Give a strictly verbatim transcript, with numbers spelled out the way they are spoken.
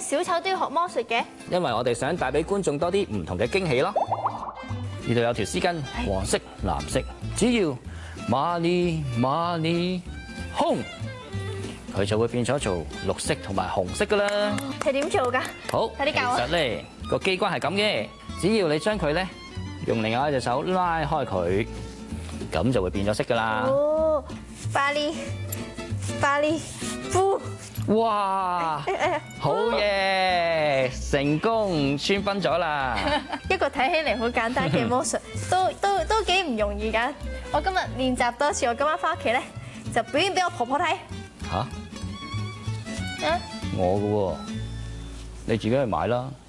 小丑都要學魔術嘅？ 因為我哋想帶俾觀眾多啲唔同嘅驚喜咯。呢度有條絲巾，黃色、藍色，只要 money money home，佢就會變咗做綠色同埋紅色噶啦。 係點做㗎？ 好， 快啲教我。 其實咧個機關係咁嘅，只要你將佢咧用另外一隻手拉開佢，咁就會變咗色噶啦。 哦，巴黎巴黎夫。 哇！好嘢，成功穿崩咗啦！ 一個睇起嚟好簡單嘅魔術，都都都幾唔容易㗎。我今日練習多次，我今晚翻屋企咧就表演俾我婆婆睇。 吓？ 啊？ 我㗎喎，你自己去買啦。